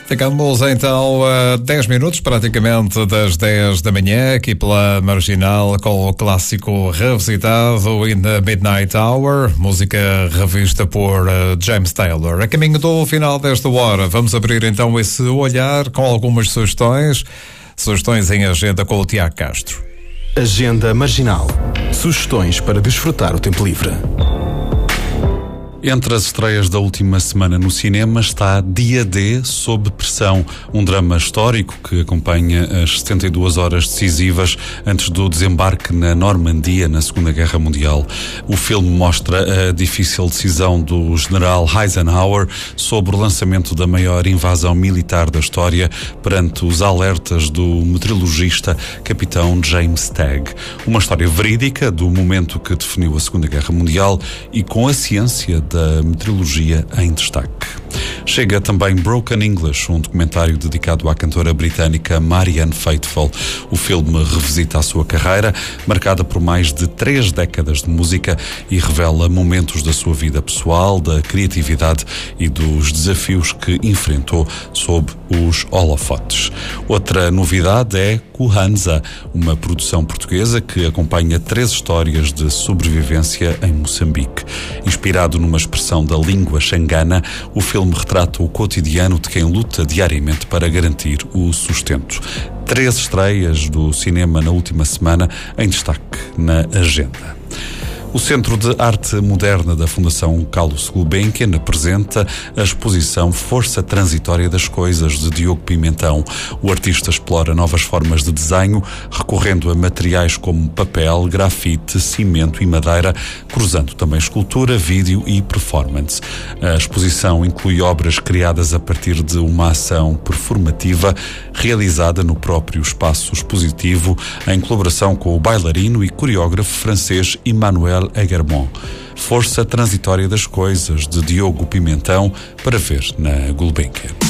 Ficamos então a 10 minutos praticamente das 10 da manhã aqui pela Marginal com o clássico revisitado In the Midnight Hour, música revista por James Taylor. A caminho do final desta hora, vamos abrir então esse olhar com algumas sugestões em agenda com o Tiago Castro. Agenda Marginal. Sugestões para desfrutar o tempo livre. Entre as estreias da última semana no cinema está Dia D, Sob Pressão, um drama histórico que acompanha as 72 horas decisivas antes do desembarque na Normandia na Segunda Guerra Mundial. O filme mostra a difícil decisão do general Eisenhower sobre o lançamento da maior invasão militar da história perante os alertas do meteorologista capitão James Tagg. Uma história verídica do momento que definiu a Segunda Guerra Mundial e com a ciência da meteorologia em destaque. Chega também Broken English, um documentário dedicado à cantora britânica Marianne Faithfull. O filme revisita a sua carreira, marcada por mais de 3 décadas de música, e revela momentos da sua vida pessoal, da criatividade e dos desafios que enfrentou sob os holofotes. Outra novidade é Kuhanza, uma produção portuguesa que acompanha 3 histórias de sobrevivência em Moçambique. Inspirado numa expressão da língua xangana, o filme retrata o cotidiano de quem luta diariamente para garantir o sustento. 3 estreias do cinema na última semana em destaque na agenda. O Centro de Arte Moderna da Fundação Carlos Gulbenkian apresenta a exposição Força Transitória das Coisas, de Diogo Pimentão. O artista explora novas formas de desenho, recorrendo a materiais como papel, grafite, cimento e madeira, cruzando também escultura, vídeo e performance. A exposição inclui obras criadas a partir de uma ação performativa realizada no próprio espaço expositivo, em colaboração com o bailarino e coreógrafo francês Emmanuel Egermont. Força Transitória das Coisas, de Diogo Pimentão, para ver na Gulbenkian.